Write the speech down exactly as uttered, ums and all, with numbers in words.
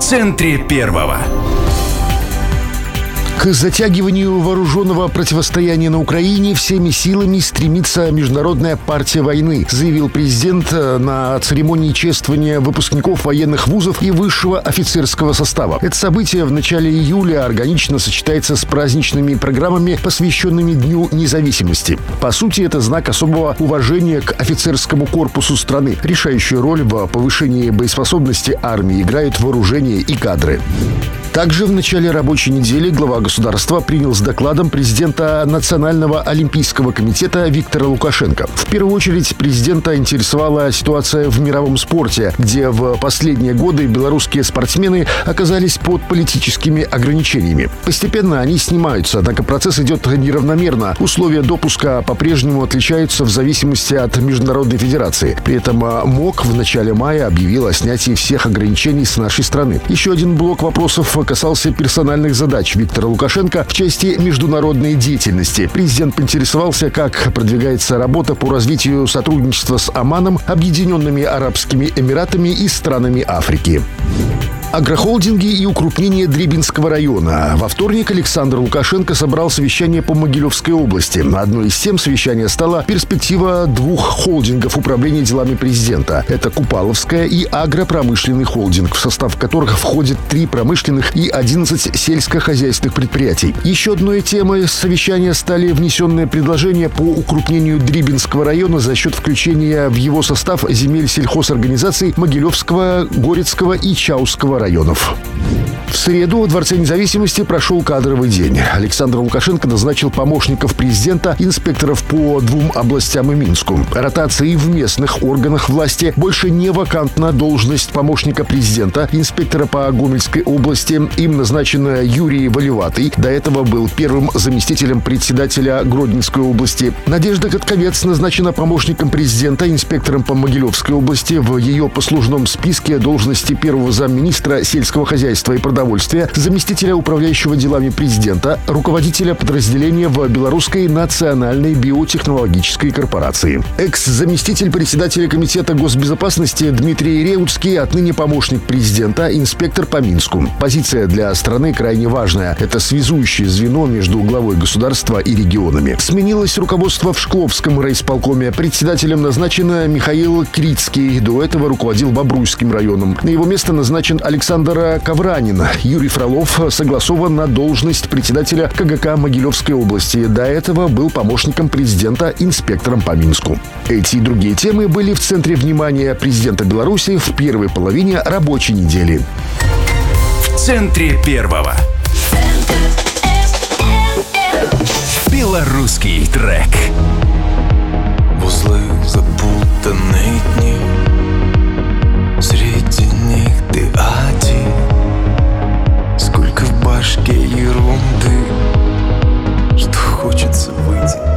центре первого. К затягиванию вооруженного противостояния на Украине всеми силами стремится Международная партия войны, заявил президент на церемонии чествования выпускников военных вузов и высшего офицерского состава. Это событие в начале июля органично сочетается с праздничными программами, посвященными Дню независимости. По сути, это знак особого уважения к офицерскому корпусу страны. Решающую роль в повышении боеспособности армии играют вооружение и кадры. Также в начале рабочей недели глава государства принял с докладом президента Национального олимпийского комитета Виктора Лукашенко. В первую очередь президента интересовала ситуация в мировом спорте, где в последние годы белорусские спортсмены оказались под политическими ограничениями. Постепенно они снимаются, однако процесс идет неравномерно. Условия допуска по-прежнему отличаются в зависимости от Международной федерации. При этом МОК в начале мая объявил о снятии всех ограничений с нашей страны. Еще один блок вопросов касался персональных задач Виктора Лукашенко в части международной деятельности. Президент поинтересовался, как продвигается работа по развитию сотрудничества с Оманом, Объединенными Арабскими Эмиратами и странами Африки. Агрохолдинги и укрупнение Дребинского района. Во вторник Александр Лукашенко собрал совещание по Могилевской области. Одной из тем совещания стала перспектива двух холдингов управления делами президента. Это Купаловская и агропромышленный холдинг, в состав которых входит три промышленных и одиннадцать сельскохозяйственных предприятий. Еще одной темой совещания стали внесенные предложения по укрупнению Дребинского района за счет включения в его состав земель сельхозорганизаций Могилевского, Горецкого и Чаусского районов. В среду в Дворце независимости прошел кадровый день. Александр Лукашенко назначил помощников президента, инспекторов по двум областям и Минску. Ротации в местных органах власти. Больше не вакантна должность помощника президента, инспектора по Гомельской области. Им назначен Юрий Валиватый. До этого был первым заместителем председателя Гродненской области. Надежда Катковец назначена помощником президента, инспектором по Могилевской области. В ее послужном списке должности первого замминистра сельского хозяйства и продовольствия, заместителя управляющего делами президента, руководителя подразделения в Белорусской национальной биотехнологической корпорации. Экс-заместитель председателя комитета госбезопасности Дмитрий Реутский отныне помощник президента, инспектор по Минску. Позиция для страны крайне важная. Это связующее звено между главой государства и регионами. Сменилось руководство в Шкловском райисполкоме. Председателем назначен Михаил Крицкий. До этого руководил Бобруйским районом. На его место назначен Александр Ковранин. Юрий Фролов согласован на должность председателя КГК Могилевской области. До этого был помощником президента, инспектором по Минску. Эти и другие темы были в центре внимания президента Беларуси в первой половине рабочей недели. В центре первого. Белорусский трек.